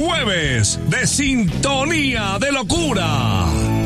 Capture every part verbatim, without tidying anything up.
jueves de Sintonía de Locura.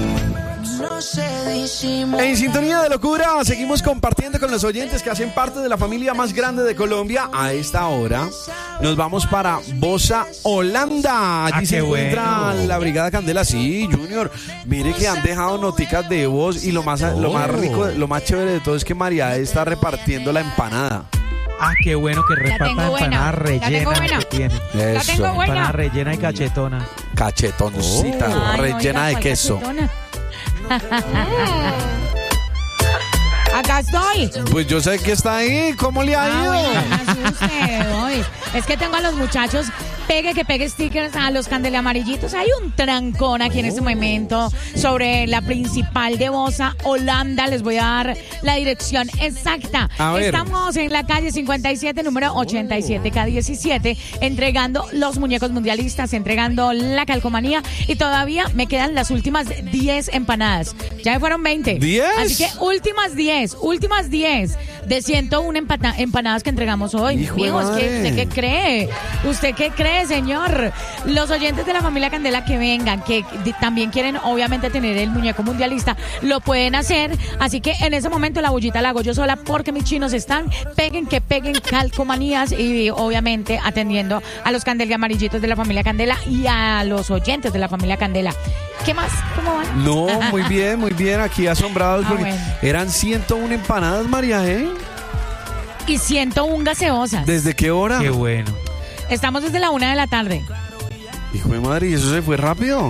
En Sintonía de Locura seguimos compartiendo con los oyentes que hacen parte de la familia más grande de Colombia. A esta hora nos vamos para Bosa, Holanda. Allí Ah, se encuentra bueno. la Brigada Candela. Sí, Junior, mire que han dejado noticas de voz y lo más, lo más rico, lo más chévere de todo es que María está repartiendo la empanada. Ah, qué bueno que reparta tengo buena, empanada la rellena tengo buena. que tiene. La Eso, tengo buena. Empanada rellena y cachetona. cachetoncita, Ay, rellena oiga, de ¿cuál queso. cachetona? Acá estoy. Pues yo sé que está ahí. ¿Cómo le ha Ah, ido? bueno, no me asuste, hoy. Es que tengo a los muchachos, pegue que pegue stickers a los Candela Amarillitos. Hay un trancón aquí en este momento sobre la principal de Bosa, Holanda. Les voy a dar la dirección exacta. A ver. Estamos en la calle cincuenta y siete, número ochenta y siete K diecisiete, entregando los muñecos mundialistas, entregando la calcomanía y todavía me quedan las últimas diez empanadas. Ya me fueron veinte. ¿diez? Así que últimas diez, últimas diez de ciento uno empata- empanadas que entregamos hoy. Hijo de Viejo, es que, madre. ¿usted qué cree? ¿Usted qué cree, señor? Los oyentes de la familia Candela que vengan, que di- también quieren obviamente tener el muñeco mundialista, lo pueden hacer. Así que en ese momento la bullita la hago yo sola porque mis chinos están, peguen que peguen calcomanías y obviamente atendiendo a los Candela Amarillitos de la familia Candela y a los oyentes de la familia Candela. ¿Qué más? ¿Cómo van? No, muy bien, muy bien. Aquí asombrados Ah, porque bueno. eran ciento uno empanadas, María, ¿eh? Y ciento uno gaseosas. ¿Desde qué hora? Qué bueno. Estamos desde la una de la tarde. Hijo de madre, ¿y eso se fue rápido?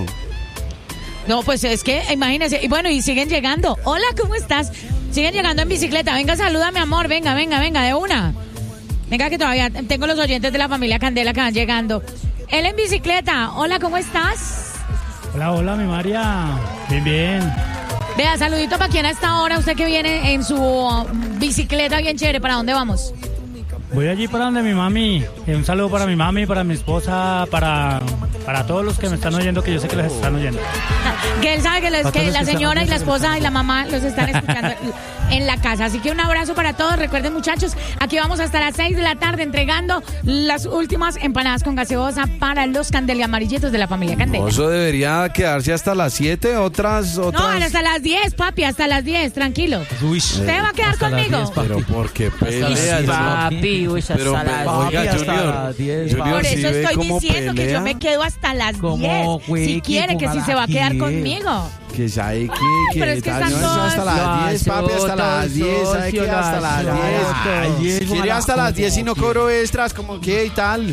No, pues es que, imagínense, y bueno, y siguen llegando. Hola, ¿cómo estás? Siguen llegando en bicicleta. Venga, saluda, mi amor. Venga, venga, venga, de una. Venga, que todavía tengo los oyentes de la familia Candela que van llegando. Él en bicicleta. Hola, ¿cómo estás? Hola, hola, mi María. Bien, bien. Vea, saludito para quien a esta hora, usted que viene en su uh, bicicleta bien chévere. ¿Para dónde vamos? Voy allí para donde mi mami. Eh, un saludo para mi mami, para mi esposa, para, para todos los que me están oyendo, que yo sé que les están oyendo. Que él sabe que, les- Para que todos los la que están señora y la oyendo. esposa y la mamá los están escuchando en la casa. Así que un abrazo para todos. Recuerden, muchachos, aquí vamos hasta las seis de la tarde entregando las últimas empanadas con gaseosa para los Candela Amarillitos de la familia Candela. Eso debería quedarse hasta las siete, otras, otras. No, hasta las diez, papi, hasta las diez, tranquilo. Uy, ¿Usted va a quedar hasta las conmigo? diez, papi. Pero ¿por qué pelea? Sí, Papi, uy, hasta Pero, las oiga, hasta Junior, las diez, Junior, Por ¿sí eso ve estoy cómo diciendo que pelea? yo me quedo hasta las Como diez. Si Wiki, quiere que si se va a quedar aquí. conmigo. Que sabe que, que pero es que tal, están no, eso hasta todos- las diez, papi, hasta las diez, ¿sabe qué? Hasta las diez. Si quiere hasta las diez y no cobro extras, como que y tal.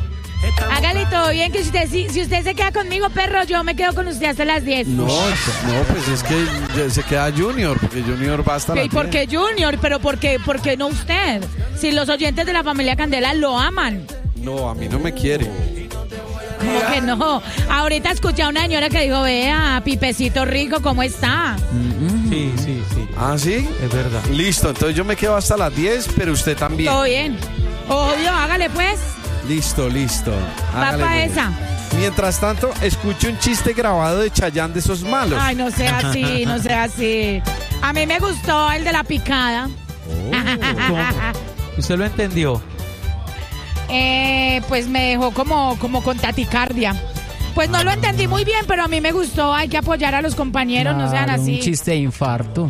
Hágale todo bien, que si usted, si, si usted se queda conmigo, perro, yo me quedo con usted hasta las diez. No, no, pues es que ya se queda Junior, porque Junior va hasta las ¿Y por diez. qué Junior? ¿Pero por qué, por qué no usted? Si los oyentes de la familia Candela lo aman. No, a mí no me quiere. ¿Cómo que no? Ahorita escuché a una señora que dijo, vea, Pipecito rico, ¿cómo está? Sí, sí, sí. ¿Ah, sí? Es verdad. Listo, entonces yo me quedo hasta las diez, pero usted también. Todo bien. Obvio, hágale pues. Listo, listo. Va Hágale, pa' muy bien. esa. Mientras tanto, escuche un chiste grabado de Chayanne de esos malos. Ay, no sea así, no sea así. A mí me gustó el de la picada. ¿Cómo? ¿Usted lo entendió? Eh, pues me dejó como, como con taticardia. Pues no lo entendí muy bien, pero a mí me gustó. Hay que apoyar a los compañeros, no sean Claro, así. Un chiste de infarto.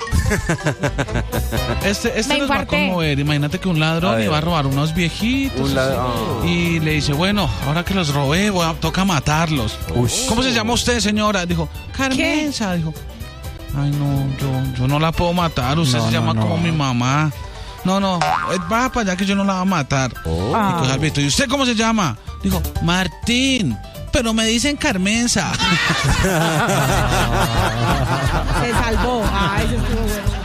Este, este Me nos va a infarté. conmover. Imagínate que un A ladrón ver. iba a robar unos viejitos. Un la- así, ah. Y le dice, bueno, ahora que los robé, voy a, toca matarlos. Ush. ¿Cómo se llama usted, señora? Dijo, Carmenza. Dijo, ay, no, yo, yo no la puedo matar. Usted No, se no, llama no. como mi mamá. No, no, eh, va para allá que yo no la voy a matar. Ah. Y coge al viejito, ¿y usted cómo se llama? Dijo, Martín. Pero me dicen Carmenza. Se salvó. Ay, eso estuvo bueno.